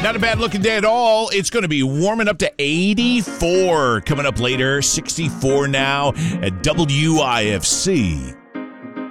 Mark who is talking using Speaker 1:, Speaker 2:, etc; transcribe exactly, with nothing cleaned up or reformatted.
Speaker 1: Not a bad looking day at all. It's going to be warming up to eighty-four coming up later. sixty-four now at W I F C.